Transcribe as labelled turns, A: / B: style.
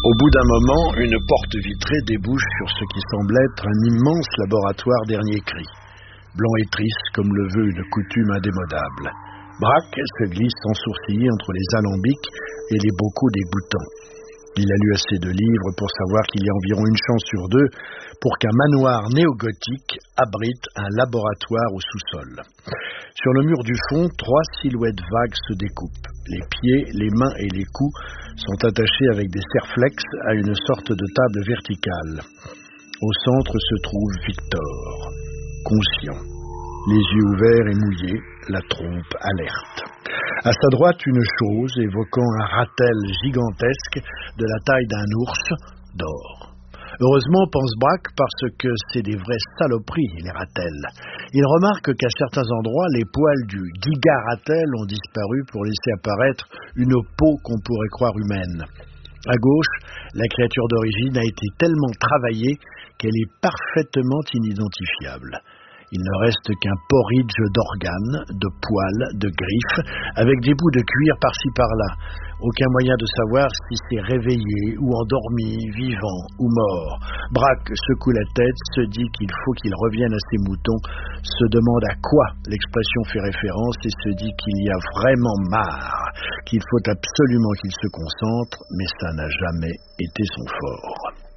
A: Au bout d'un moment, une porte vitrée débouche sur ce qui semble être un immense laboratoire dernier cri, blanc et triste comme le veut une coutume indémodable. Braque se glisse sans sourciller entre les alambics et les bocaux dégoûtants. Il a lu assez de livres pour savoir qu'il y a environ une chance sur deux pour qu'un manoir néo-gothique abrite un laboratoire au sous-sol. Sur le mur du fond, 3 silhouettes vagues se découpent. Les pieds, les mains et les coups sont attachés avec des serflexes à une sorte de table verticale. Au centre se trouve Victor, conscient, les yeux ouverts et mouillés, la trompe alerte. À sa droite, une chose évoquant un ratel gigantesque de la taille d'un ours dort. Heureusement, pense Braque, parce que c'est des vraies saloperies, les ratels. Il remarque qu'à certains endroits, les poils du giga-ratel ont disparu pour laisser apparaître une peau qu'on pourrait croire humaine. À gauche, la créature d'origine a été tellement travaillée qu'elle est parfaitement inidentifiable. Il ne reste qu'un porridge d'organes, de poils, de griffes, avec des bouts de cuir par-ci par-là. Aucun moyen de savoir si c'est réveillé ou endormi, vivant ou mort. Braque secoue la tête, se dit qu'il faut qu'il revienne à ses moutons, se demande à quoi l'expression fait référence et se dit qu'il y a vraiment marre, qu'il faut absolument qu'il se concentre, mais ça n'a jamais été son fort.